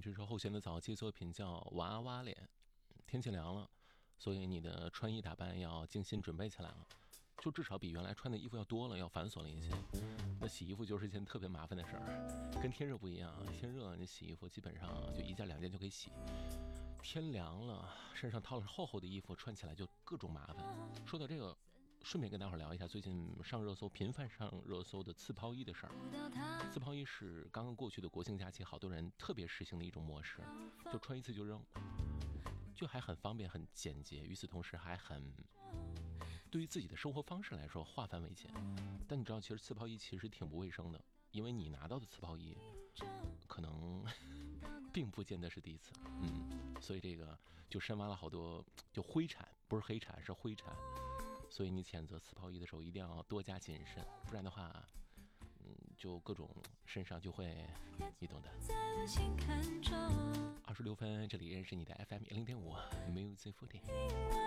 这是后弦的早期作品，叫《娃娃脸》。天气凉了，所以你的穿衣打扮要精心准备起来了，就至少比原来穿的衣服要多了，要繁琐了一些。那洗衣服就是一件特别麻烦的事儿，跟天热不一样啊。天热你洗衣服基本上就一件两件就可以洗，天凉了，身上套了厚厚的衣服，穿起来就各种麻烦。说到这个，顺便跟大伙聊一下最近频繁上热搜的刺抛衣的事儿。刺抛衣是刚刚过去的国庆假期好多人特别实行的一种模式，就穿一次就扔，就还很方便很简洁，与此同时还很对于自己的生活方式来说化繁为简。但你知道其实刺抛衣其实挺不卫生的，因为你拿到的刺抛衣可能并不见得是第一次，所以这个就深挖了好多就灰产，不是黑产是灰产。所以你谴责刺抛衣的时候一定要多加谨慎，不然的话就各种身上就会你懂的。26分，这里仍是你的 FM 100.5 Music 40。